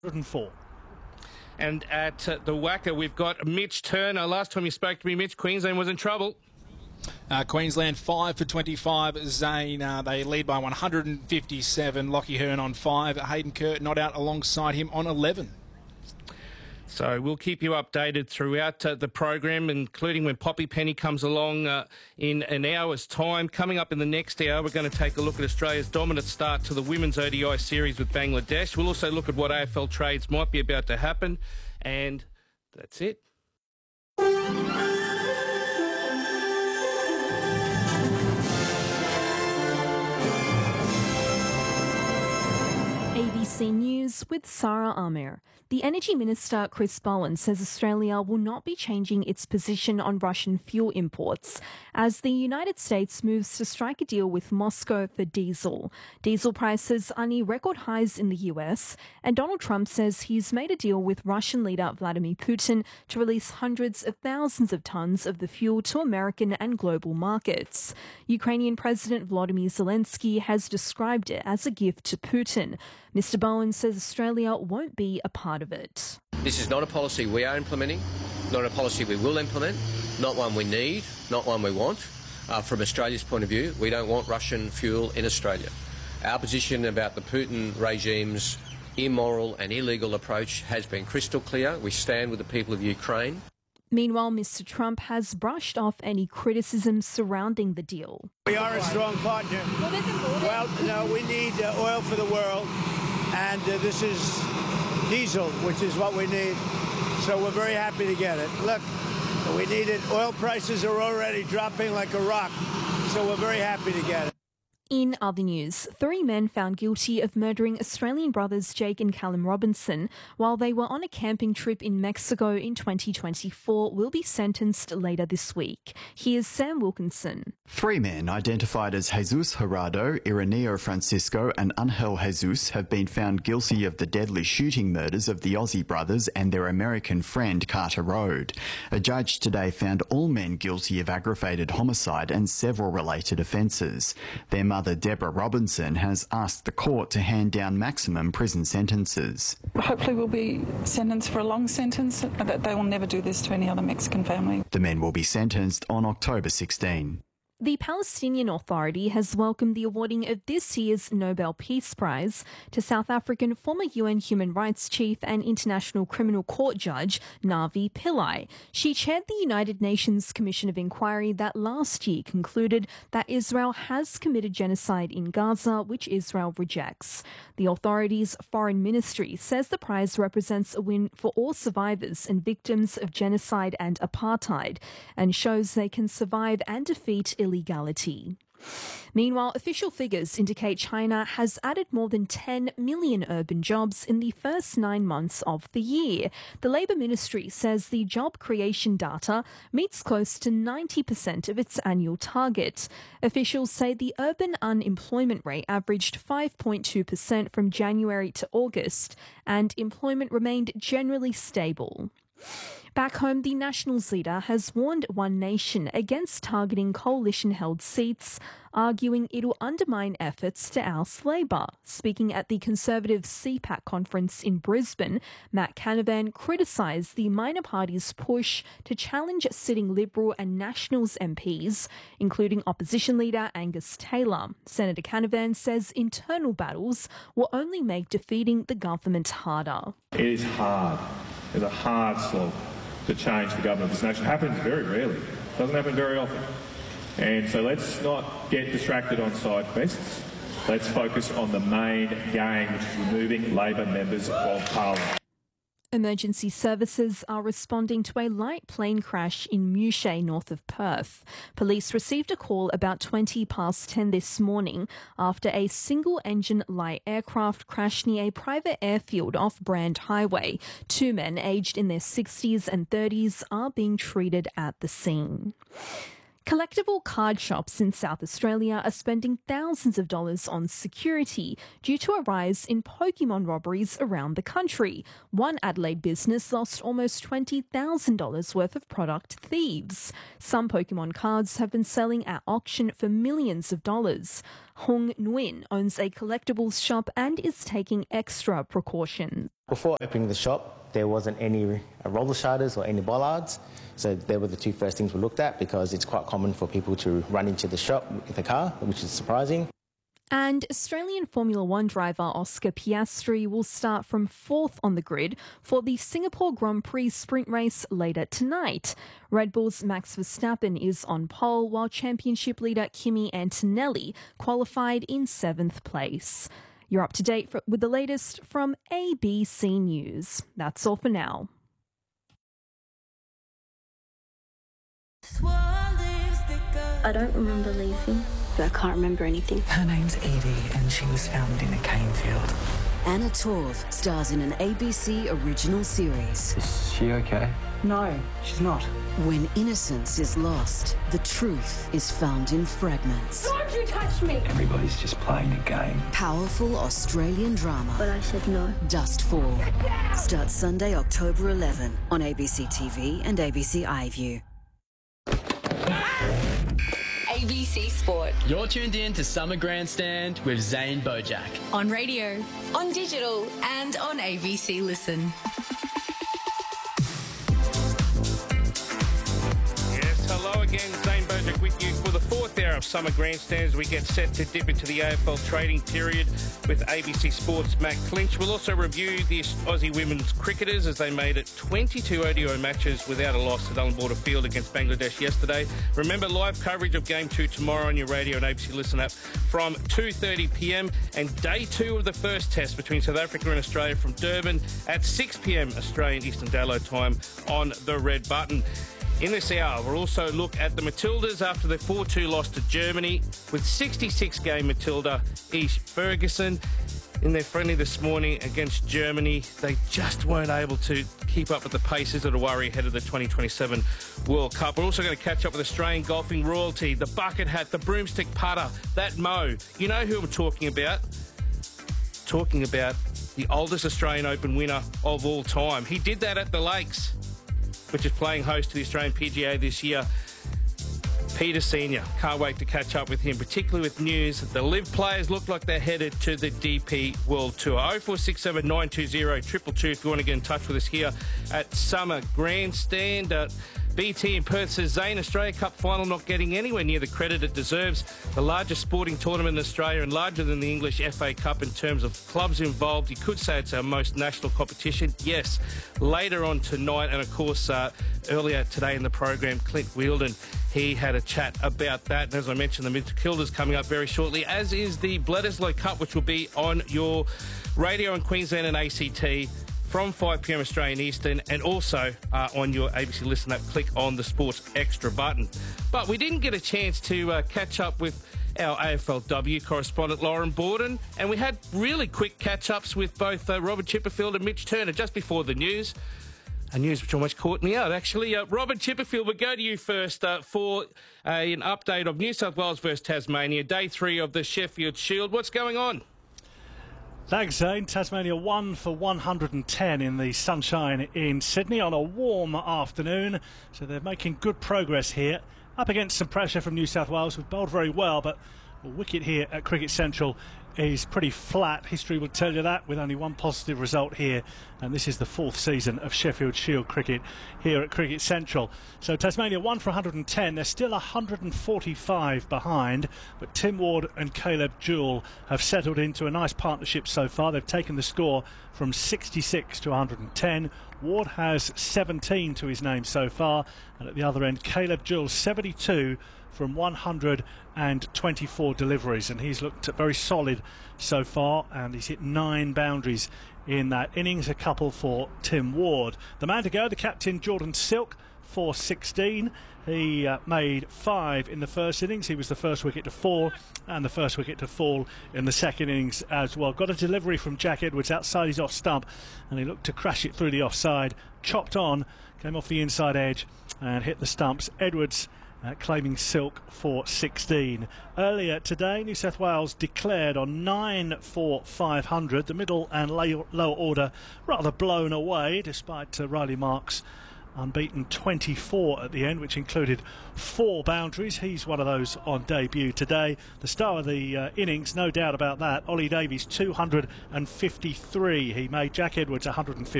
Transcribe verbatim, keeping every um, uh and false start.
one hundred four. And at uh, the Wacker, we've got Mitch Turner. Last time you spoke to me, Mitch, Queensland was in trouble. Uh, Queensland five for twenty-five. Zane, uh, they lead by one hundred fifty-seven. Lockie Hearn on five. Hayden Kurt not out alongside him on eleven. So we'll keep you updated throughout uh, the program, including when Poppy Penny comes along uh, in an hour's time. Coming up in the next hour, we're going to take a look at Australia's dominant start to the Women's O D I series with Bangladesh. We'll also look at what A F L trades might be about to happen. And that's it. A B C News with Sarah Amir. The Energy Minister Chris Bowen says Australia will not be changing its position on Russian fuel imports as the United States moves to strike a deal with Moscow for diesel. Diesel prices are near record highs in the U S, and Donald Trump says he's made a deal with Russian leader Vladimir Putin to release hundreds of thousands of tons of the fuel to American and global markets. Ukrainian President Volodymyr Zelensky has described it as a gift to Putin. Mister Bowen says Australia won't be a part of it. This is not a policy we are implementing, not a policy we will implement, not one we need, not one we want. Uh, from Australia's point of view, we don't want Russian fuel in Australia. Our position about the Putin regime's immoral and illegal approach has been crystal clear. We stand with the people of Ukraine. Meanwhile, Mister Trump has brushed off any criticism surrounding the deal. We are a strong partner. Well, no, we need uh, oil for the world, and uh, this is diesel, which is what we need. So we're very happy to get it. Look, we need it. Oil prices are already dropping like a rock, so we're very happy to get it. In other news, three men found guilty of murdering Australian brothers Jake and Callum Robinson while they were on a camping trip in Mexico in twenty twenty-four will be sentenced later this week. Here's Sam Wilkinson. Three men identified as Jesus Gerardo, Ireneo Francisco and Angel Jesus have been found guilty of the deadly shooting murders of the Aussie brothers and their American friend Carter Road. A judge today found all men guilty of aggravated homicide and several related offences. Their mother Deborah Robinson has asked the court to hand down maximum prison sentences. Hopefully we'll be sentenced for a long sentence, that they will never do this to any other Mexican family. The men will be sentenced on October sixteenth. The Palestinian Authority has welcomed the awarding of this year's Nobel Peace Prize to South African former U N Human Rights Chief and International Criminal Court Judge Navi Pillay. She chaired the United Nations Commission of Inquiry that last year concluded that Israel has committed genocide in Gaza, which Israel rejects. The authority's foreign ministry says the prize represents a win for all survivors and victims of genocide and apartheid and shows they can survive and defeat illegality. Legality. Meanwhile, official figures indicate China has added more than ten million urban jobs in the first nine months of the year. The Labour Ministry says the job creation data meets close to ninety percent of its annual target. Officials say the urban unemployment rate averaged five point two percent from January to August, and employment remained generally stable. Back home, the Nationals leader has warned One Nation against targeting coalition-held seats, arguing it'll undermine efforts to oust Labor. Speaking at the Conservative C PAC conference in Brisbane, Matt Canavan criticised the minor party's push to challenge sitting Liberal and Nationals M Ps, including opposition leader Angus Taylor. Senator Canavan says internal battles will only make defeating the government harder. It is hard. It's a hard slog to change the government of this nation. It happens very rarely. It doesn't happen very often. And so let's not get distracted on side quests. Let's focus on the main game, which is removing Labor members of Parliament. Emergency services are responding to a light plane crash in Mouchet, north of Perth. Police received a call about twenty past ten this morning after a single-engine light aircraft crashed near a private airfield off Brand Highway. Two men aged in their sixties and thirties are being treated at the scene. Collectible card shops in South Australia are spending thousands of dollars on security due to a rise in Pokemon robberies around the country. One Adelaide business lost almost twenty thousand dollars worth of product to thieves. Some Pokemon cards have been selling at auction for millions of dollars. Hong Nguyen owns a collectibles shop and is taking extra precautions. Before opening the shop, there wasn't any roller shutters or any bollards, so they were the two first things we looked at because it's quite common for people to run into the shop with a car, which is surprising. And Australian Formula One driver Oscar Piastri will start from fourth on the grid for the Singapore Grand Prix sprint race later tonight. Red Bull's Max Verstappen is on pole, while championship leader Kimi Antonelli qualified in seventh place. You're up to date for, with the latest from A B C News. That's all for now. I don't remember leaving. I can't remember anything. Her name's Edie and she was found in a cane field. Anna Torv stars in an A B C original series. Is she okay? No, she's not. When innocence is lost, the truth is found in fragments. Don't you touch me! Everybody's just playing a game. Powerful Australian drama. But I said no. Dustfall. Starts Sunday, October eleventh on A B C T V and A B C iView. A B C Sport. You're tuned in to Summer Grandstand with Zane Bojack. On radio, on digital, and on A B C Listen. Yes, hello again, Zane Bojack with you for the fourth hour of Summer Grandstands. We get set to dip into the A F L trading period with A B C Sports' Matt Clinch. We'll also review the Aussie women's cricketers as they made it twenty-two O D I matches without a loss at Ellenborder Field against Bangladesh yesterday. Remember, live coverage of Game two tomorrow on your radio and A B C Listen app from two thirty p m and day two of the first test between South Africa and Australia from Durban at six p m Australian Eastern Daylight Time on the red button. In this hour, we'll also look at the Matildas after their four two loss to Germany with sixty-six game Matilda East Ferguson. In their friendly this morning against Germany, they just weren't able to keep up with the pace. Is it a worry ahead of the twenty twenty-seven World Cup? We're also going to catch up with Australian golfing royalty, the bucket hat, the broomstick putter, that Mo. You know who I'm talking about? Talking about the oldest Australian Open winner of all time. He did that at the Lakes, which is playing host to the Australian P G A this year. Peter Senior Can't wait to catch up with him, particularly with news that the Live players look like they're headed to the D P World Tour. oh four six seven, nine two zero, two two two if you want to get in touch with us here at Summer Grandstand. Uh, B T in Perth says Zane, Australia Cup final not getting anywhere near the credit it deserves. The largest sporting tournament in Australia and larger than the English F A Cup in terms of clubs involved. You could say it's our most national competition. Yes, later on tonight, and of course uh, earlier today in the program, Clint Wheeldon, he had a chat about that. And as I mentioned, the Matilda's coming up very shortly, as is the Bledisloe Cup, which will be on your radio in Queensland and A C T from five p m Australian Eastern, and also uh, on your A B C Listen app. Click on the Sports Extra button. But we didn't get a chance to uh, catch up with our A F L W correspondent Lauren Borden, and we had really quick catch-ups with both uh, Robert Chipperfield and Mitch Turner just before the news. A news which almost caught me out, actually. Uh, Robert Chipperfield, we'll go to you first uh, for uh, an update of New South Wales versus Tasmania, day three of the Sheffield Shield. What's going on? Thanks, Zane. Tasmania one for one hundred ten in the sunshine in Sydney on a warm afternoon. So they're making good progress here. Up against some pressure from New South Wales, who've bowled very well, but the wicket here at Cricket Central is pretty flat. History will tell you that, with only one positive result here, and this is the fourth season of Sheffield Shield cricket here at Cricket Central. So Tasmania one for one hundred ten. They're still one hundred forty-five behind, but Tim Ward and Caleb Jewell have settled into a nice partnership so far. They've taken the score from sixty-six to one hundred ten. Ward has seventeen to his name so far, and at the other end, Caleb Jewell seventy-two from one hundred twenty-four deliveries, and he's looked very solid so far, and he's hit nine boundaries in that innings, a couple for Tim Ward. The man to go, the captain, Jordan Silk, for sixteen. He uh, made five in the first innings. He was the first wicket to fall, and the first wicket to fall in the second innings as well. Got a delivery from Jack Edwards outside his off stump, and he looked to crash it through the offside. Chopped on, came off the inside edge and hit the stumps. Edwards Uh, claiming Silk for sixteen. Earlier today, New South Wales declared on nine for five hundred. The middle and lower order rather blown away, despite uh, Riley Marks unbeaten twenty-four at the end, which included four boundaries. He's one of those on debut today. The star of the uh, innings, no doubt about that, Ollie Davies, two hundred fifty-three. He made Jack Edwards one hundred fifty.